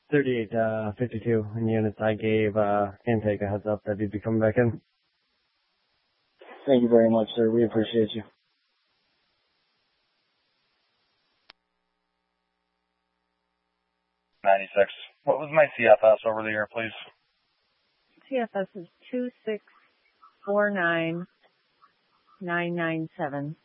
3852 in units. I gave intake a heads up that he'd be coming back in. Thank you very much, sir. We appreciate you. 96. What was my CFS over the air, please? CFS is 2649997.